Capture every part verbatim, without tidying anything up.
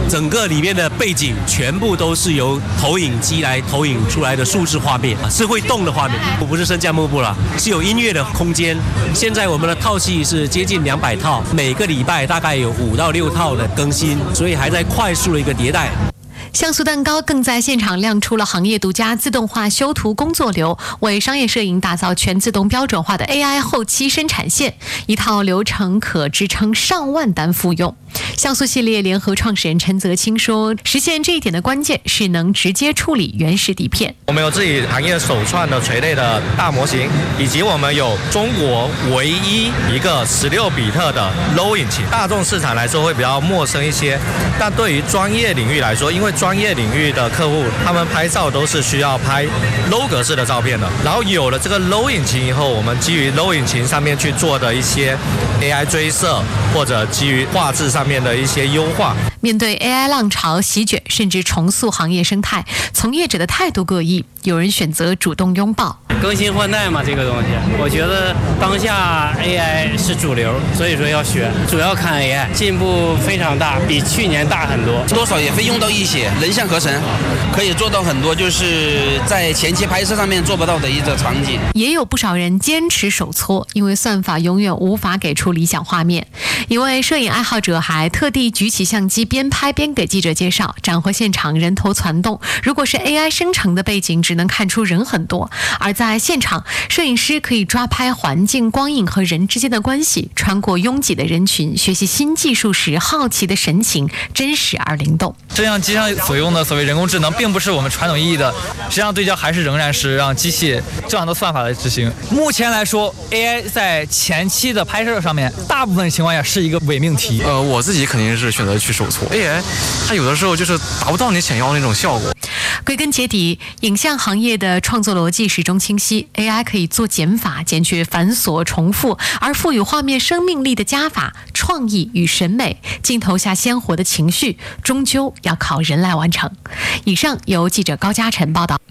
整个里面的背景全部都是由投影机来投影出来的数字画面，是会动的画面，不是升降幕布了，是有音乐的空间。现在我们的套系是接近两百套，每个礼拜大概有五到六套的更新，所以还在快速的一个迭代。 像素蛋糕更在现场亮出了行业独家自动化修图工作流，为商业摄影打造全自动标准化的 A I 后期生产线，一套流程可支撑上万单复用。像素系列联合创始人陈泽清说，实现这一点的关键是能直接处理原始底片。 我们有自己行业首创的垂类的大模型，以及我们有中国唯一一个十六比特的 L O W 引擎。大众市场来说会比较陌生一些，但对于专业领域来说，因为专业领域的客户他们拍照都是需要拍 L O W 格式的照片的。然后有了这个 L O W 引擎以后，我们基于 L O W 引擎上面去做的一些 A I 追色，或者基于画质上面的一些优化。 面对 A I 浪潮席卷，甚至重塑行业生态，从业者的态度各异，有人选择主动拥抱。 更新换代嘛，这个东西，我觉得当下 A I 是主流，所以说要学，主要看 A I 进步非常大，比去年大很多， 多少也会用到一些人像合成，可以做到很多就是在前期拍摄上面做不到的一个场景。 也有不少人坚持手搓，因为算法永远无法给出理想画面。一位摄影爱好者还特地举起相机边拍边给记者介绍，斩获现场人头攒动。如果是 A I 生成的背景，只能看出人很多，而在现场，摄影师可以抓拍环境、光影和人之间的关系，穿过拥挤的人群，学习新技术时好奇的神情，真实而灵动。 摄像机上所用的所谓人工智能，并不是我们传统意义的实际上对焦，还是仍然是让机器这样的算法来执行。目前来说 ，A I 在前期的拍摄上面，大部分情况下是一个伪命题。 呃，我自己肯定是选择去手搓 A I， 它有的时候就是达不到你想要的那种效果。 归根结底，影像行业的创作逻辑始终清晰 ，A I 可以做减法，减去繁琐重复，而赋予画面生命力的加法、创意与审美，镜头下鲜活的情绪，终究要靠人来完成。以上由记者高嘉晨报道。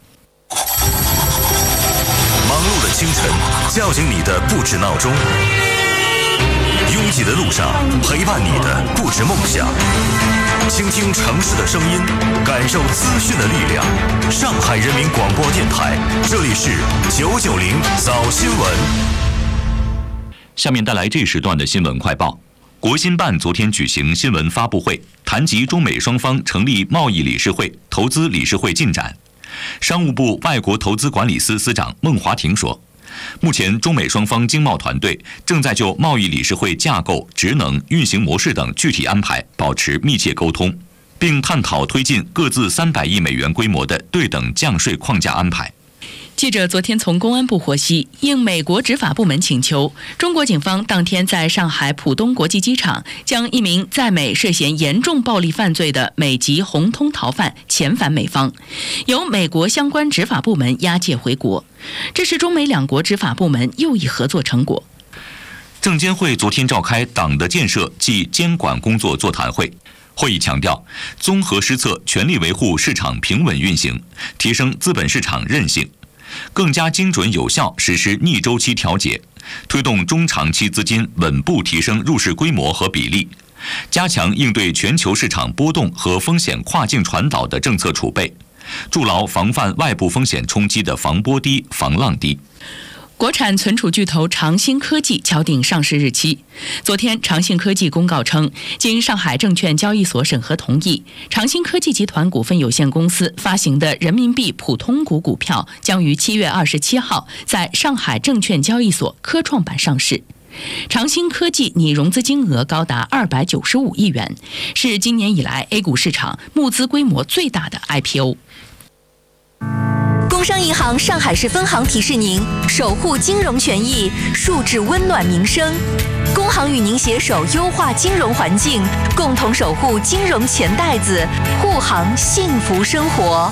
忙碌的清晨，叫醒你的不止闹钟；拥挤的路上，陪伴你的不止梦想。倾听城市的声音，感受资讯的力量。上海人民广播电台，这里是九九零早新闻。 下面带来这时段的新闻快报。国新办昨天举行新闻发布会，谈及中美双方成立贸易理事会、投资理事会进展。商务部外国投资管理司司长孟华庭说，目前中美双方经贸团队正在就贸易理事会架构、职能、运行模式等具体安排保持密切沟通，并探讨推进各自三百亿美元规模的对等降税框架安排。 记者昨天从公安部获悉，应美国执法部门请求，中国警方当天在上海浦东国际机场将一名在美涉嫌严重暴力犯罪的美籍红通逃犯遣返美方，由美国相关执法部门押解回国。这是中美两国执法部门又一合作成果。 证监会昨天召开党的建设暨监管工作座谈会，会议强调，综合施策，全力维护市场平稳运行，提升资本市场韧性，更加精准有效实施逆周期调节，推动中长期资金稳步提升入市规模和比例，加强应对全球市场波动和风险跨境传导的政策储备，筑牢防范外部风险冲击的防波堤、防浪堤。 国产存储巨头长兴科技敲定上市日期。昨天，长兴科技公告称，经上海证券交易所审核同意，长兴科技集团股份有限公司发行的人民币普通股股票将于七月二十七号在上海证券交易所科创板上市。长兴科技拟融资金额高达二百九十五亿元，是今年以来 A 股市场募资规模最大的 I P O。 工商银行上海市分行提示您：守护金融权益，树质温暖民生。工行与您携手优化金融环境，共同守护金融钱袋子，护航幸福生活。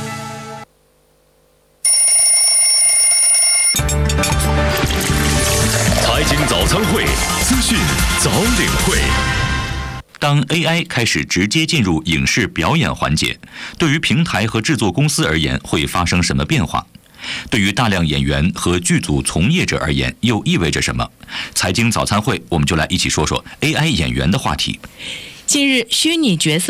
财经早餐会，资讯早领会。 当 A I 开始直接进入影视表演环节，对于平台和制作公司而言会发生什么变化？对于大量演员和剧组从业者而言又意味着什么？财经早餐会，我们就来一起说说 A I 演员的话题。 近日，虚拟角色